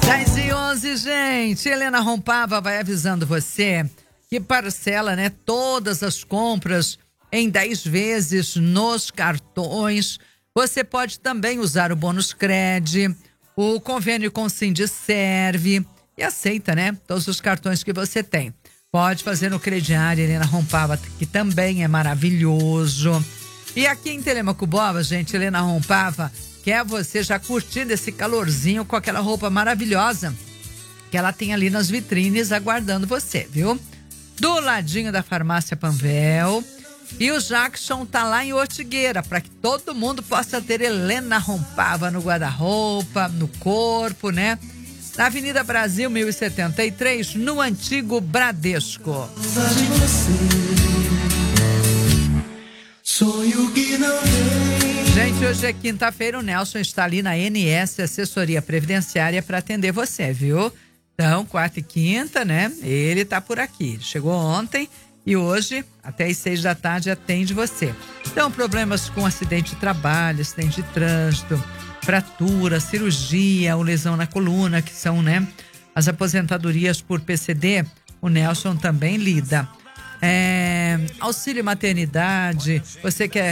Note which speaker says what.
Speaker 1: 10h11, gente. Helena Rompava vai avisando você que parcela, né, todas as compras em 10 vezes nos cartões. Você pode também usar o bônus Cred, o convênio com Sindiserve e aceita, né, todos os cartões que você tem. Pode fazer no crediário Helena Rompava, que também é maravilhoso. E aqui em Telemaco Boba, gente, Helena Rompava quer você já curtindo esse calorzinho com aquela roupa maravilhosa que ela tem ali nas vitrines aguardando você, viu? Do ladinho da farmácia Panvel. E o Jackson tá lá em Ortigueira, para que todo mundo possa ter Helena Rompava no guarda-roupa, no corpo, né? Na Avenida Brasil 1073, no antigo Bradesco.
Speaker 2: Sonho que não vem.
Speaker 1: Gente, hoje é quinta-feira, o Nelson está ali na NS Assessoria Previdenciária para atender você, viu? Então, quarta e quinta, né? Ele tá por aqui. Ele chegou ontem e hoje, até às 6 da tarde, atende você. Então, problemas com acidente de trabalho, acidente de trânsito, fratura, cirurgia ou lesão na coluna, que são, né, as aposentadorias por PCD, o Nelson também lida. Auxílio maternidade, você quer